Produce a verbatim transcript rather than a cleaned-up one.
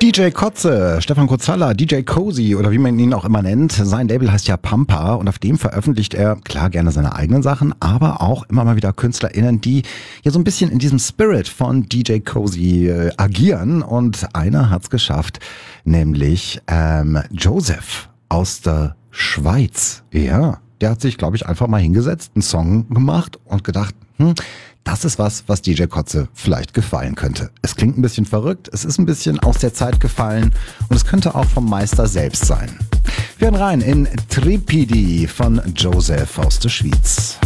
D J Kotze, Stefan Kurzalla, D J Cozy oder wie man ihn auch immer nennt. Sein Label heißt ja Pampa und auf dem veröffentlicht er, klar, gerne seine eigenen Sachen, aber auch immer mal wieder KünstlerInnen, die ja so ein bisschen in diesem Spirit von D J Cozy äh, agieren. Und einer hat's geschafft, nämlich ähm, Joseph aus der Schweiz. Ja, der hat sich, glaube ich, einfach mal hingesetzt, einen Song gemacht und gedacht, hm, das ist was, was D J Kotze vielleicht gefallen könnte. Es klingt ein bisschen verrückt, es ist ein bisschen aus der Zeit gefallen und es könnte auch vom Meister selbst sein. Wir hören rein in Tripidi von Joseph aus der Schweiz.